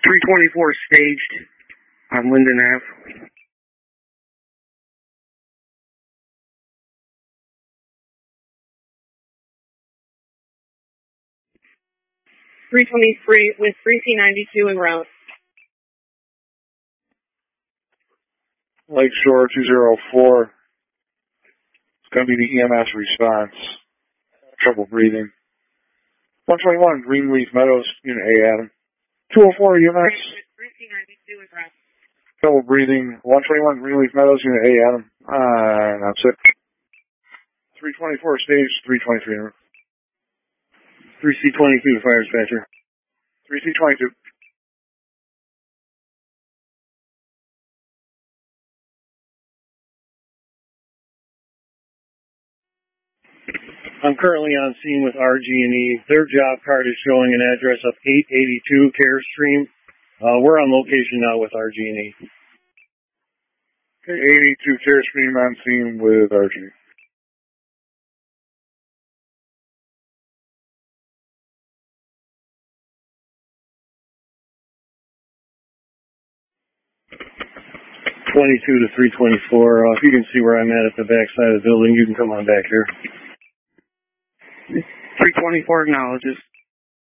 324 staged on Linden Ave. .323 with 3C92 en route. Lakeshore 204. It's going to be the EMS response. Trouble breathing. 121 Greenleaf Meadows, Unit A, Adam. 204 EMS. 3C92 en route. Trouble breathing. 121 Greenleaf Meadows, Unit A, Adam. That's it. 324 stage, 323. 3C22 fire dispatcher. 3C22. I'm currently on scene with RG&E. Their job card is showing an address of 882 Carestream. We're on location now with RG&E. Okay, 82 Carestream on scene with RG. .22 to 324. If you can see where I'm at the back side of the building, you can come on back here. 324 acknowledges.